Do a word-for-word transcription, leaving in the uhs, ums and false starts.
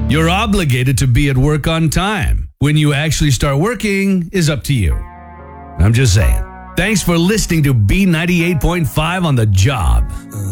You're obligated to be at work on time. When you actually start working is up to you. I'm just saying. Thanks for listening to B ninety-eight point five on the job.